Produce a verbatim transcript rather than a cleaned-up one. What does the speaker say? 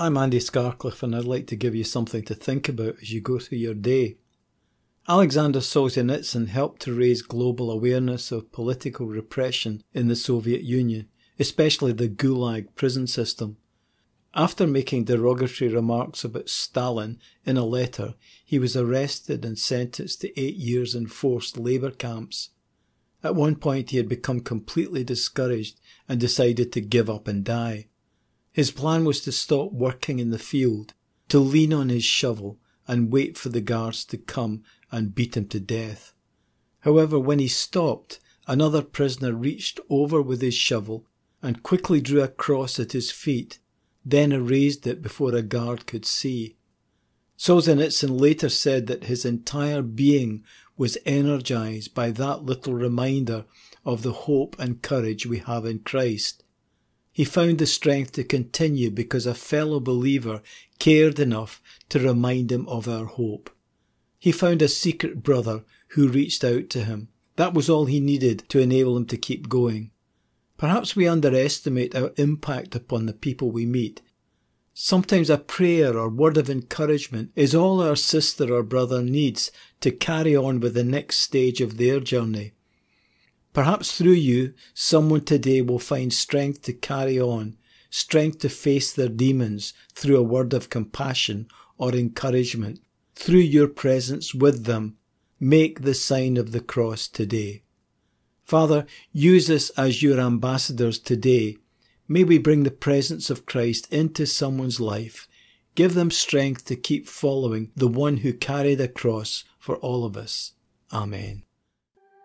I'm Andy Scarcliffe, and I'd like to give you something to think about as you go through your day. Alexander Solzhenitsyn helped to raise global awareness of political repression in the Soviet Union, especially the Gulag prison system. After making derogatory remarks about Stalin in a letter, he was arrested and sentenced to eight years in forced labour camps. At one point he had become completely discouraged and decided to give up and die. His plan was to stop working in the field, to lean on his shovel and wait for the guards to come and beat him to death. However, when he stopped, another prisoner reached over with his shovel and quickly drew a cross at his feet, then erased it before a guard could see. Solzhenitsyn later said that his entire being was energized by that little reminder of the hope and courage we have in Christ. He found the strength to continue because a fellow believer cared enough to remind him of our hope. He found a secret brother who reached out to him. That was all he needed to enable him to keep going. Perhaps we underestimate our impact upon the people we meet. Sometimes a prayer or word of encouragement is all our sister or brother needs to carry on with the next stage of their journey. Perhaps through you, someone today will find strength to carry on, strength to face their demons through a word of compassion or encouragement. Through your presence with them, make the sign of the cross today. Father, use us as your ambassadors today. May we bring the presence of Christ into someone's life. Give them strength to keep following the one who carried a cross for all of us. Amen.